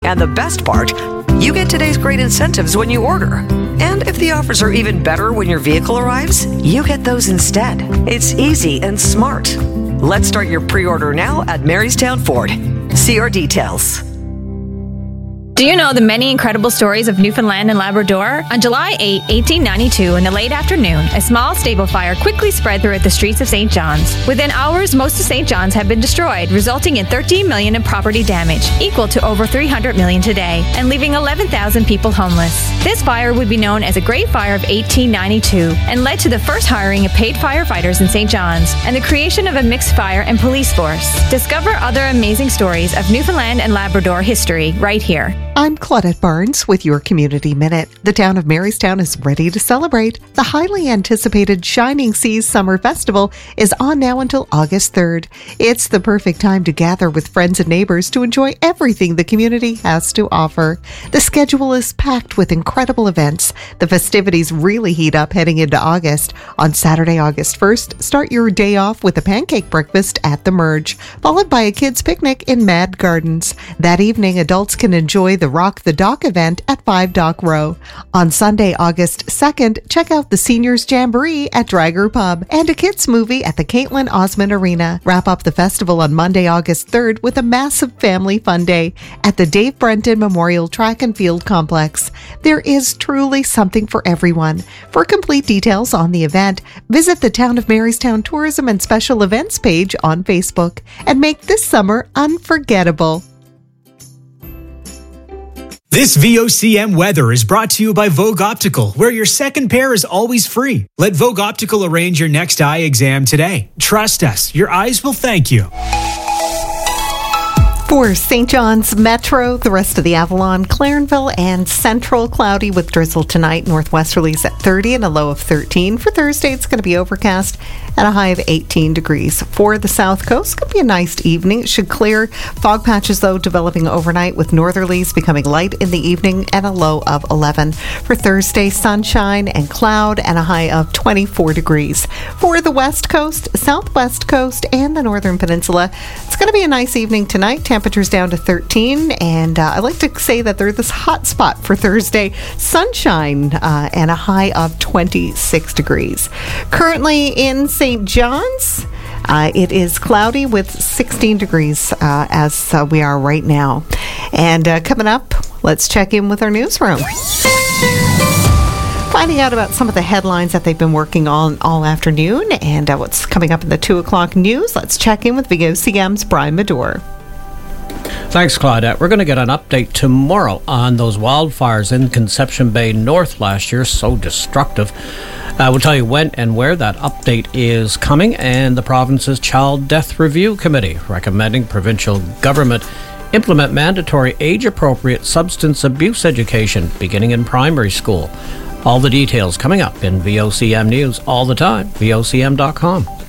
And the best part, you get today's great incentives when you order. And if the offers are even better when your vehicle arrives, you get those instead. It's easy and smart. Let's start your pre-order now at Marystown Ford. See our details. Do you know the many incredible stories of Newfoundland and Labrador? On July 8, 1892, in the late afternoon, a small stable fire quickly spread throughout the streets of St. John's. Within hours, most of St. John's had been destroyed, resulting in $13 million in property damage, equal to over $300 million today, and leaving 11,000 people homeless. This fire would be known as the Great Fire of 1892 and led to the first hiring of paid firefighters in St. John's and the creation of a mixed fire and police force. Discover other amazing stories of Newfoundland and Labrador history right here. I'm Claudette Barnes with your Community Minute. The town of Marystown is ready to celebrate. The highly anticipated Shining Seas Summer Festival is on now until August 3rd. It's the perfect time to gather with friends and neighbors to enjoy everything the community has to offer. The schedule is packed with incredible events. The festivities really heat up heading into August. On Saturday, August 1st, start your day off with a pancake breakfast at the Merge, followed by a kids' picnic in Mad Gardens. That evening, adults can enjoy the Rock the Dock event at 5 Dock Row. On Sunday, August 2nd, check out the Seniors Jamboree at Drager Pub and a kids movie at the Caitlin Osmond Arena. Wrap up the festival on Monday, August 3rd with a massive family fun day at the Dave Brenton Memorial Track and Field Complex. There is truly something for everyone. For complete details on the event, visit the Town of Marystown Tourism and Special Events page on Facebook and make this summer unforgettable. This VOCM weather is brought to you by Vogue Optical, where your second pair is always free. Let Vogue Optical arrange your next eye exam today. Trust us, your eyes will thank you. For St. John's Metro, the rest of the Avalon, Clarenville, and Central, cloudy with drizzle tonight. Northwesterlies at 30 and a low of 13. For Thursday, it's going to be overcast and a high of 18 degrees. For the South Coast, it's going to be a nice evening. It should clear. Fog patches, though, developing overnight with northerlies becoming light in the evening and a low of 11. For Thursday, sunshine and cloud and a high of 24 degrees. For the West Coast, Southwest Coast, and the Northern Peninsula, it's going to be a nice evening tonight. Temperatures down to 13, and I like to say that they're this hot spot for Thursday. Sunshine and a high of 26 degrees. Currently in St. John's, it is cloudy with 16 degrees as we are right now. And coming up, let's check in with our newsroom. Finding out about some of the headlines that they've been working on all afternoon and what's coming up in the 2 o'clock news. Let's check in with VOCM's Brian Medore. Thanks, Claudette. We're going to get an update tomorrow on those wildfires in Conception Bay North last year, so destructive. We'll tell you when and where that update is coming, and the province's Child Death Review Committee recommending provincial government implement mandatory age-appropriate substance abuse education beginning in primary school. All the details coming up in VOCM News all the time, VOCM.com.